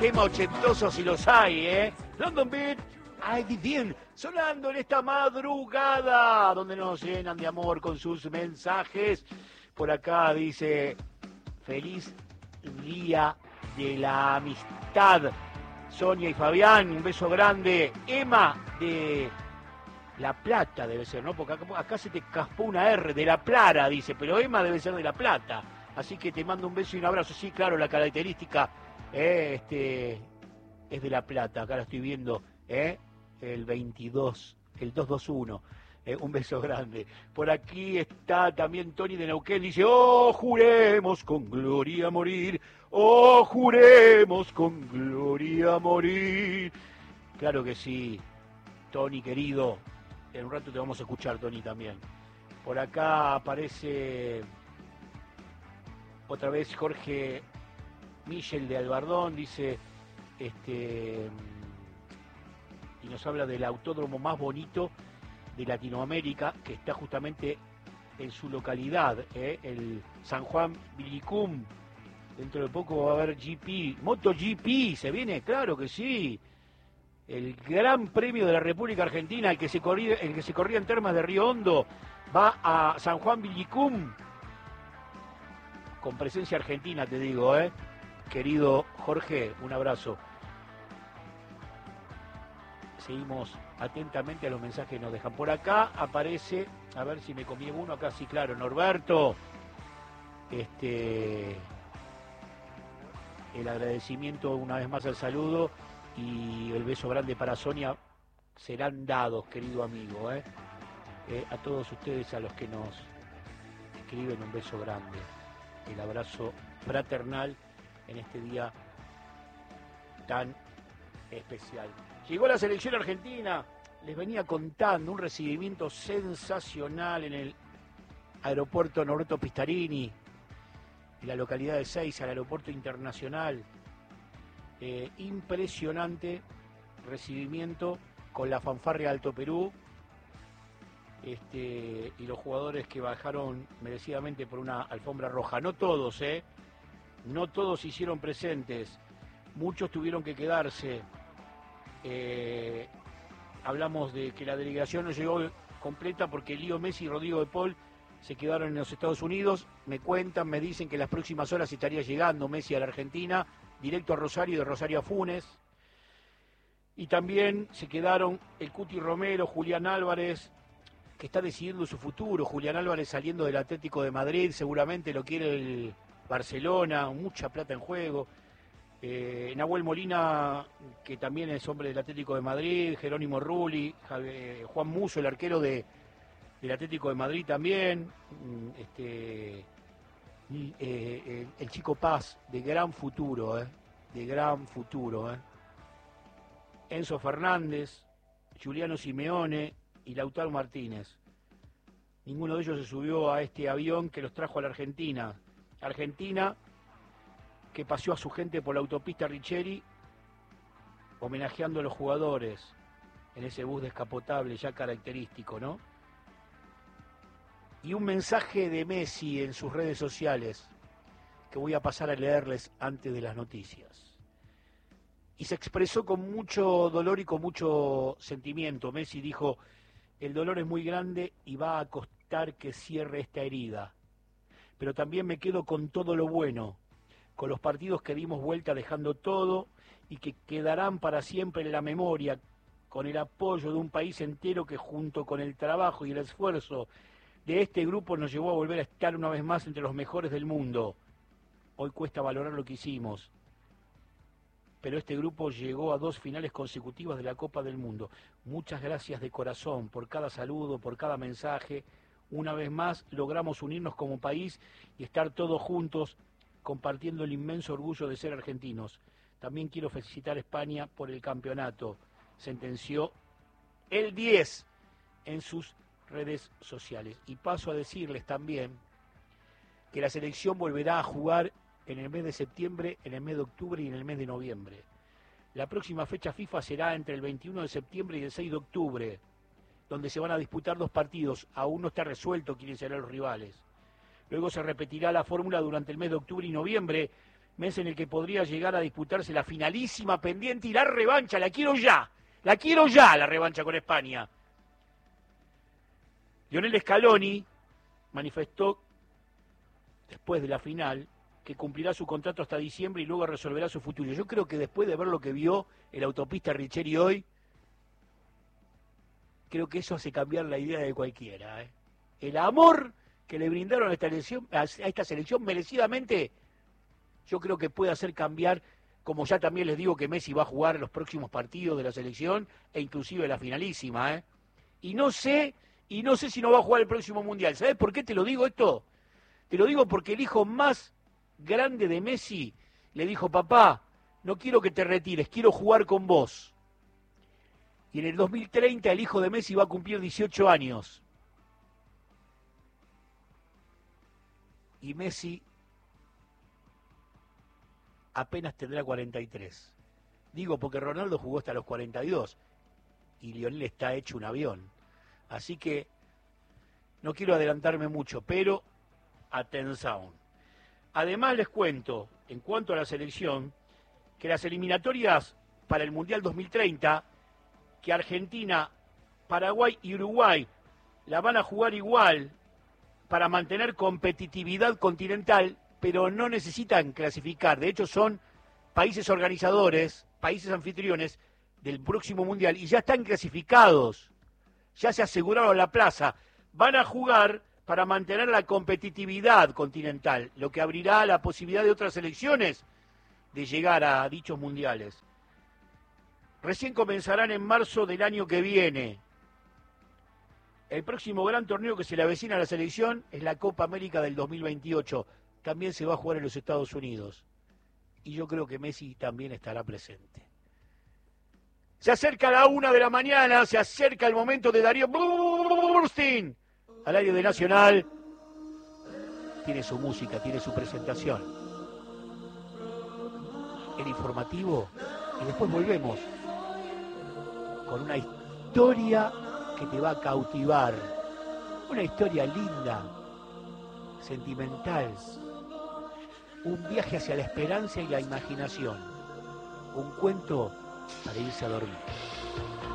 tema ochentoso si los hay, ¿eh? London Beat, I Begin, sonando en esta madrugada, donde nos llenan de amor con sus mensajes. Por acá dice, feliz día de la amistad. Sonia y Fabián, un beso grande. Emma de La Plata debe ser, ¿no? Porque acá se te caspó una R, de La Plata, dice, pero Emma debe ser de La Plata. Así que te mando un beso y un abrazo. Sí, claro, la característica es de La Plata, acá la estoy viendo, el 22, el 221. Un beso grande. Por aquí está también Tony de Neuquén, dice, oh, juremos con gloria morir, oh, juremos con gloria morir. Claro que sí, Tony querido, en un rato te vamos a escuchar, Tony, también. Por acá aparece otra vez Jorge Michel de Albardón, dice, y nos habla del autódromo más bonito de Latinoamérica, que está justamente en su localidad, el San Juan Vilicum. Dentro de poco va a haber GP, MotoGP, ¿se viene? Claro que sí. El Gran Premio de la República Argentina, el que se corría en Termas de Río Hondo, va a San Juan Vilicum, con presencia argentina, te digo, querido Jorge, un abrazo. Seguimos atentamente a los mensajes que nos dejan. Por acá aparece, a ver si me comí uno, acá sí, claro, Norberto. El agradecimiento una vez más al saludo y el beso grande para Sonia serán dados, querido amigo. A todos ustedes, a los que nos escriben, un beso grande. El abrazo fraternal en este día tan especial. Llegó la selección argentina, les venía contando un recibimiento sensacional en el aeropuerto Norberto Pistarini, en la localidad de Seiza, el aeropuerto internacional. Impresionante recibimiento con la fanfarria Alto Perú, y los jugadores que bajaron merecidamente por una alfombra roja. No todos, no todos se hicieron presentes, muchos tuvieron que quedarse. Hablamos de que la delegación no llegó completa porque Leo Messi y Rodrigo de Paul se quedaron en los Estados Unidos. Me cuentan, me dicen que en las próximas horas estaría llegando Messi a la Argentina, directo a Rosario y de Rosario a Funes. Y también se quedaron el Cuti Romero, Julián Álvarez, que está decidiendo su futuro. Julián Álvarez saliendo del Atlético de Madrid, seguramente lo quiere el Barcelona, mucha plata en juego. Nahuel Molina, que también es hombre del Atlético de Madrid, Jerónimo Rulli, Juan Musso, el arquero del Atlético de Madrid también, el Chico Paz, de gran futuro, de gran futuro. Enzo Fernández, Juliano Simeone y Lautaro Martínez. Ninguno de ellos se subió a este avión que los trajo a la Argentina. Argentina, que paseó a su gente por la autopista Richeri, homenajeando a los jugadores en ese bus descapotable ya característico, ¿no? Y un mensaje de Messi en sus redes sociales, que voy a pasar a leerles antes de las noticias. Y se expresó con mucho dolor y con mucho sentimiento. Messi dijo, el dolor es muy grande y va a costar que cierre esta herida. Pero también me quedo con todo lo bueno, con los partidos que dimos vuelta dejando todo y que quedarán para siempre en la memoria, con el apoyo de un país entero que junto con el trabajo y el esfuerzo de este grupo nos llevó a volver a estar una vez más entre los mejores del mundo. Hoy cuesta valorar lo que hicimos, pero este grupo llegó a 2 finales consecutivas de la Copa del Mundo. Muchas gracias de corazón por cada saludo, por cada mensaje. Una vez más logramos unirnos como país y estar todos juntos compartiendo el inmenso orgullo de ser argentinos. También quiero felicitar a España por el campeonato, sentenció el 10 en sus redes sociales. Y paso a decirles también que la selección volverá a jugar en el mes de septiembre, en el mes de octubre y en el mes de noviembre. La próxima fecha FIFA será entre el 21 de septiembre y el 6 de octubre, donde se van a disputar 2 partidos. Aún no está resuelto quiénes serán los rivales. Luego se repetirá la fórmula durante el mes de octubre y noviembre, mes en el que podría llegar a disputarse la finalísima pendiente y la revancha. La quiero ya, la revancha con España. Lionel Scaloni manifestó después de la final que cumplirá su contrato hasta diciembre y luego resolverá su futuro. Yo creo que después de ver lo que vio en la autopista Richeri hoy, creo que eso hace cambiar la idea de cualquiera. El amor que le brindaron a esta selección merecidamente, yo creo que puede hacer cambiar, como ya también les digo que Messi va a jugar los próximos partidos de la selección e inclusive la finalísima. Y no sé si no va a jugar el próximo Mundial. ¿Sabes por qué te lo digo esto? Te lo digo porque el hijo más grande de Messi le dijo: papá, no quiero que te retires, quiero jugar con vos. Y en el 2030 el hijo de Messi va a cumplir 18 años. Y Messi apenas tendrá 43. Digo porque Ronaldo jugó hasta los 42 y Lionel está hecho un avión. Así que no quiero adelantarme mucho, pero atención. Además les cuento, en cuanto a la selección, que las eliminatorias para el Mundial 2030, que Argentina, Paraguay y Uruguay la van a jugar igual para mantener competitividad continental, pero no necesitan clasificar. De hecho, son países organizadores, países anfitriones del próximo Mundial y ya están clasificados. Ya se aseguraron la plaza. Van a jugar para mantener la competitividad continental, lo que abrirá la posibilidad de otras selecciones de llegar a dichos mundiales. Recién comenzarán en marzo del año que viene. El próximo gran torneo que se le avecina a la selección es la Copa América del 2028. También se va a jugar en los Estados Unidos. Y yo creo que Messi también estará presente. Se acerca la 1 de la mañana, se acerca el momento de Darío Burstein al aire de Nacional. Tiene su música, tiene su presentación. El informativo. Y después volvemos con una historia que te va a cautivar. Una historia linda, sentimental. Un viaje hacia la esperanza y la imaginación. Un cuento para irse a dormir.